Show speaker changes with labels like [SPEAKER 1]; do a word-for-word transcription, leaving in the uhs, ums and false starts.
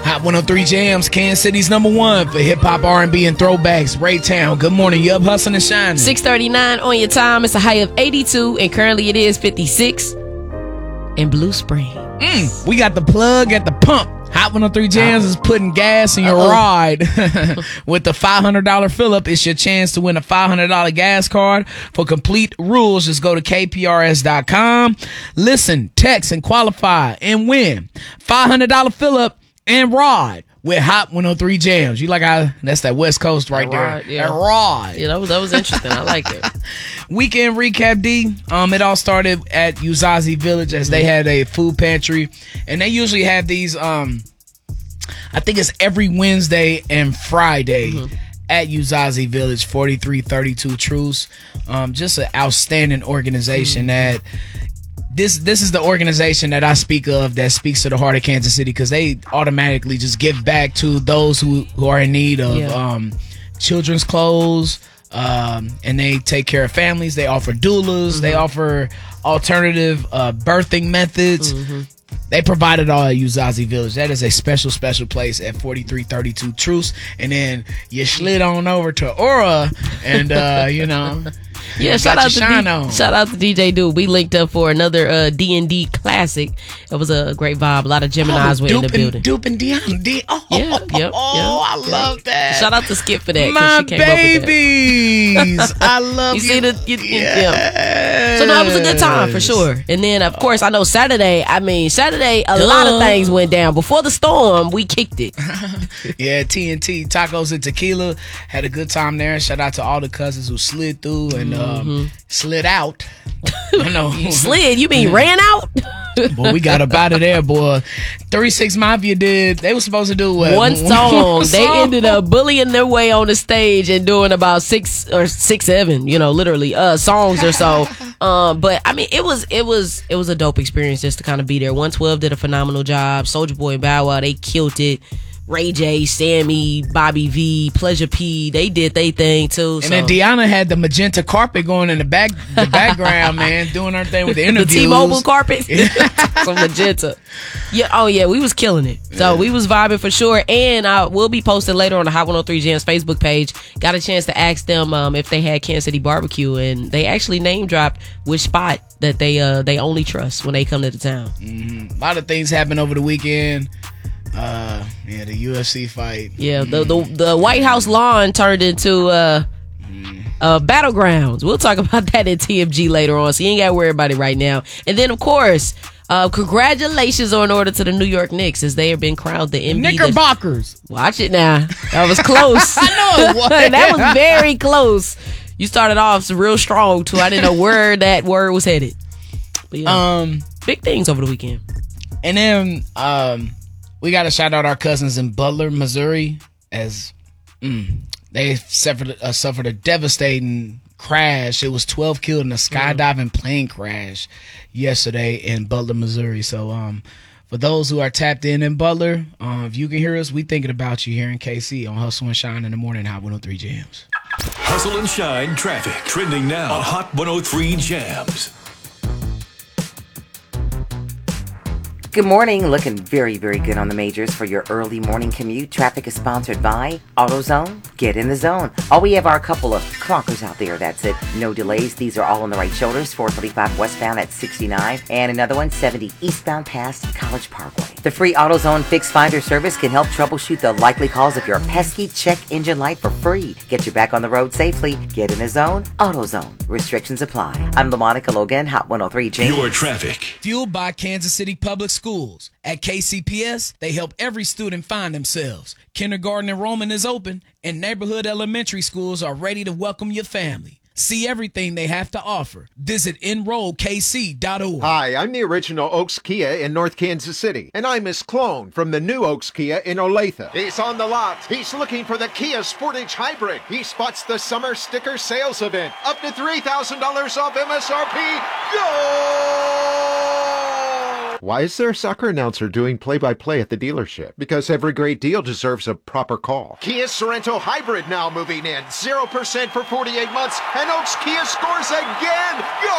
[SPEAKER 1] Hot one oh three Jams, Kansas City's number one for hip-hop, R and B, and throwbacks. Raytown, good morning. You up hustling and shining.
[SPEAKER 2] six thirty-nine on your time. It's a high of eighty-two, and currently it is fifty-six in Blue Spring.
[SPEAKER 1] Mm, we got the plug at the pump. Hot one oh three Jams is putting gas in your
[SPEAKER 2] Uh-oh.
[SPEAKER 1] ride. With the five hundred dollars fill-up, it's your chance to win a five hundred dollars gas card. For complete rules, just go to K P R S dot com. Listen, text, and qualify and win. five hundred dollars fill-up and ride with Hot one oh three Jams. You like how that's that West Coast right
[SPEAKER 2] That
[SPEAKER 1] there.
[SPEAKER 2] ride, yeah.
[SPEAKER 1] That ride.
[SPEAKER 2] Yeah, that was, that was interesting. I like it.
[SPEAKER 1] Weekend recap, D. Um, it all started at Uzazi Village as they had a food pantry, and they usually have these. Um, I think it's every Wednesday and Friday mm-hmm. at Uzazi Village, forty-three thirty-two Truce. Um, just an outstanding organization mm-hmm. that. This this is the organization that I speak of that speaks to the heart of Kansas City, because they automatically just give back to those who, who are in need of
[SPEAKER 2] Yeah.
[SPEAKER 1] um, children's clothes, um, and they take care of families. They offer doulas. Mm-hmm. They offer alternative uh, birthing methods. Mm-hmm. They provide it all at Uzazi Village. That is a special, special place at forty-three thirty-two Truce. And then you slid on over to Aura and, uh, you know...
[SPEAKER 2] Yeah, shout out, to
[SPEAKER 1] shine
[SPEAKER 2] D-
[SPEAKER 1] on.
[SPEAKER 2] shout out to D J Dude. We linked up for another uh, D and D classic. It was a great vibe. A lot of Geminis
[SPEAKER 1] oh,
[SPEAKER 2] were in the
[SPEAKER 1] and,
[SPEAKER 2] building.
[SPEAKER 1] Dupe and Dion. D- oh,
[SPEAKER 2] yeah, yep, yep,
[SPEAKER 1] oh, I
[SPEAKER 2] yep.
[SPEAKER 1] love that.
[SPEAKER 2] Shout out to Skip for that.
[SPEAKER 1] My
[SPEAKER 2] she came Up with that.
[SPEAKER 1] babies. I love
[SPEAKER 2] you.
[SPEAKER 1] you.
[SPEAKER 2] See the, you,
[SPEAKER 1] yes.
[SPEAKER 2] yeah. So no, it was a good time for sure. And then of course I know Saturday. I mean Saturday, a Duh. lot of things went down. Before the storm, we kicked it.
[SPEAKER 1] Yeah, T N T tacos and tequila. Had a good time there. Shout out to all the cousins who slid through and mm-hmm. um, slid out. I know.
[SPEAKER 2] You slid? You mean ran out?
[SPEAKER 1] Boy, we got up out of there, boy. three six Mafia did. They were supposed to do what?
[SPEAKER 2] One song.
[SPEAKER 1] One
[SPEAKER 2] They
[SPEAKER 1] song.
[SPEAKER 2] ended up bullying their way on the stage and doing about six or six, seven, you know, literally uh songs or so. Um, but I mean, it was it was it was a dope experience just to kind of be there. one twelve did a phenomenal job. Soulja Boy and Bow Wow, they killed it. Ray J, Sammy, Bobby V, Pleasure P, they did their thing too.
[SPEAKER 1] And
[SPEAKER 2] so.
[SPEAKER 1] then Deanna had the magenta carpet going in the back, the background, man, doing her thing with the interviews.
[SPEAKER 2] The T-Mobile carpet, some magenta. Yeah, oh yeah, we was killing it. So yeah. we was vibing for sure. And I will be posting later on the Hot one oh three Jams Facebook page. Got a chance to ask them um, if they had Kansas City barbecue, and they actually name dropped which spot that they uh they only trust when they come to the town.
[SPEAKER 1] Mm-hmm. A lot of things happened over the weekend. Uh, yeah, the U F C fight.
[SPEAKER 2] Yeah, the the, the White House lawn turned into uh, uh battlegrounds. We'll talk about that in T M G later on, so you ain't got to worry about it right now. And then, of course, uh, congratulations on order to the New York Knicks as they have been crowned the N B A.
[SPEAKER 1] Knickerbockers.
[SPEAKER 2] Watch it now. That was close.
[SPEAKER 1] I know it was.
[SPEAKER 2] That was very close. You started off real strong too. I didn't know where that word was headed. But, yeah, um, big things over the weekend.
[SPEAKER 1] And then um. we got to shout out our cousins in Butler, Missouri, as mm, they suffered, uh, suffered a devastating crash. It was twelve killed in a skydiving plane crash yesterday in Butler, Missouri. So um, for those who are tapped in in Butler, uh, if you can hear us, we thinking about you here in K C on Hustle and Shine in the morning, Hot one oh three Jams.
[SPEAKER 3] Hustle and Shine traffic trending now on Hot one oh three Jams.
[SPEAKER 4] Good morning. Looking very, very good on the majors for your early morning commute. Traffic is sponsored by AutoZone. Get in the zone. All we have are a couple of clonkers out there. That's it. No delays. These are all on the right shoulders. four thirty-five westbound at sixty-nine. And another one, seventy eastbound past College Parkway. The free AutoZone Fix Finder service can help troubleshoot the likely cause of your pesky check engine light for free. Get you back on the road safely. Get in the zone. AutoZone. Restrictions apply. I'm LaMonica Logan, Hot one oh three J.
[SPEAKER 3] Your traffic.
[SPEAKER 1] Fueled by Kansas City Public Schools. At K C P S, they help every student find themselves. Kindergarten enrollment is open, and neighborhood elementary schools are ready to welcome your family. See everything they have to offer. Visit enroll K C dot org.
[SPEAKER 5] Hi, I'm the original Oaks Kia in North Kansas City, and I'm Miss Clone from the new Oaks Kia in Olathe. He's on the lot. He's looking for the Kia Sportage Hybrid. He spots the summer sticker sales event. Up to three thousand dollars off M S R P. Go! Why is there a soccer announcer doing play-by-play at the dealership? Because every great deal deserves a proper call. Kia Sorento Hybrid now moving in. zero percent for forty-eight months, and Oaks Kia scores again. Go!